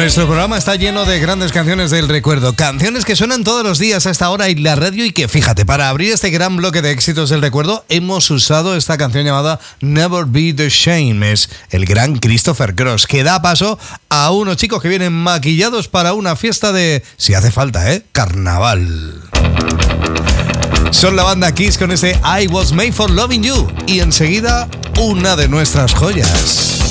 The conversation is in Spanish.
Nuestro programa está lleno de grandes canciones del recuerdo, canciones que suenan todos los días a esta hora en la radio y que, fíjate, para abrir este gran bloque de éxitos del recuerdo hemos usado esta canción llamada Never Be the Same. Es el gran Christopher Cross, que da paso a unos chicos que vienen maquillados para una fiesta de, si hace falta, carnaval. Son la banda Kiss con este I Was Made for Loving You y enseguida una de nuestras joyas.